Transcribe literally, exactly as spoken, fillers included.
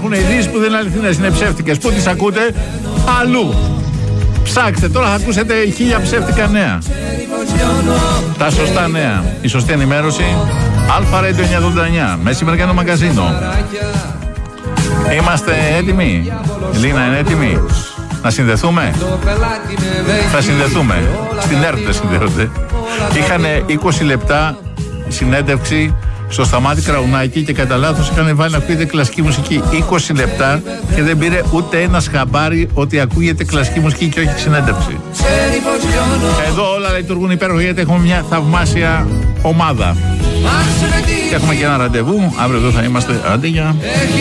υπάρχουν ειδήσεις που δεν είναι αληθινές, είναι ψεύτικες. Πού τις ακούτε? Αλλού. Ψάξτε, τώρα θα ακούσετε χίλια ψεύτικα νέα. Τα σωστά νέα. Η σωστή ενημέρωση. Αλφα Radio εννιακόσια ογδόντα εννιά. Μεσημεριανό μαγκαζίνο. Είμαστε έτοιμοι? Η Λίνα είναι έτοιμη? Να συνδεθούμε? Θα συνδεθούμε. Στην ΕΡΤ δεν συνδέονται. Είχαν είκοσι λεπτά συνέντευξη στο Σταμάτη Κραουνάκη και κατά λάθος είχαν βάλει να ακούγεται κλασική μουσική. είκοσι λεπτά και δεν πήρε ούτε ένα χαμπάρι ότι ακούγεται κλασική μουσική και όχι συνέντευξη. Εδώ όλα λειτουργούν υπέροχα γιατί έχουμε μια θαυμάσια ομάδα. Και έχουμε και ένα ραντεβού. Αύριο εδώ θα είμαστε. Άντε για.